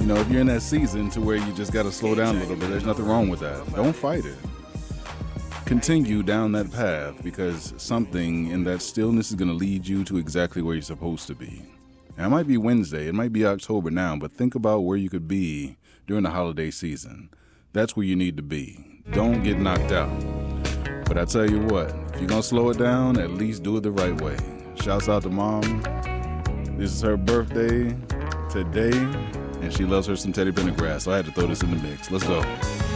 if you're in that season to where you just got to slow down a little bit, there's nothing wrong with that. Don't fight it. Continue down that path, because something in that stillness is going to lead you to exactly where you're supposed to be. And it might be Wednesday, it might be October now, but think about where you could be during the holiday season. That's where you need to be. Don't get knocked out. But I tell you what, if you're going to slow it down, at least do it the right way. Shouts out to Mom. This is her birthday today, and she loves her some Teddy Pendergrass, so I had to throw this in the mix. Let's go.